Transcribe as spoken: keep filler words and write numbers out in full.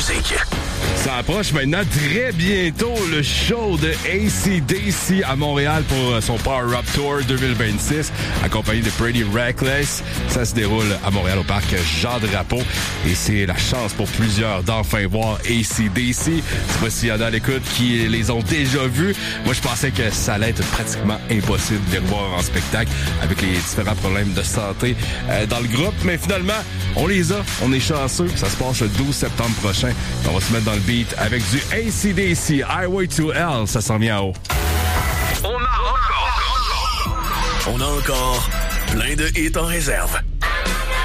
musique. Ça approche maintenant très bientôt le show de A C D C à Montréal pour son Power Up Tour deux mille vingt-six, accompagné de Pretty Reckless. Ça se déroule à Montréal au parc Jean-Drapeau et c'est la chance pour plusieurs d'enfin voir A C D C. Je sais pas s'il y en a à l'écoute qui les ont déjà vus. Moi, je pensais que ça allait être pratiquement impossible de les revoir en spectacle avec les différents problèmes de santé euh, dans le groupe, mais finalement, on les a, on est chanceux. Ça se passe le douze septembre prochain. On va se mettre dans le beat avec du A C D C, Highway to Hell, ça s'en vient en haut. On a encore, on a encore plein de hits en réserve.